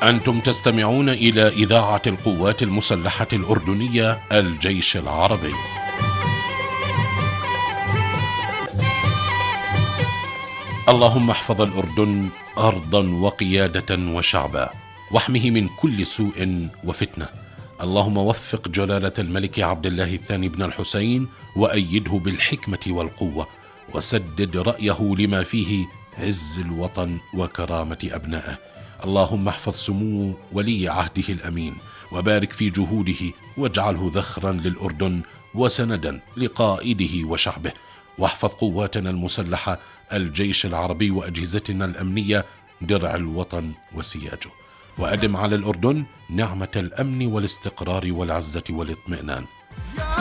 أنتم تستمعون إلى إذاعة القوات المسلحة الأردنية الجيش العربي. اللهم احفظ الأردن أرضا وقيادة وشعبا، واحمه من كل سوء وفتنة. اللهم وفق جلالة الملك عبد الله الثاني بن الحسين، وأيده بالحكمة والقوة، وسدد رأيه لما فيه عز الوطن وكرامة أبنائه. اللهم احفظ سمو ولي عهده الأمين، وبارك في جهوده، واجعله ذخرا للأردن وسندا لقائده وشعبه. واحفظ قواتنا المسلحة الجيش العربي وأجهزتنا الأمنية درع الوطن وسياجه، وأدم على الأردن نعمة الأمن والاستقرار والعزة والاطمئنان.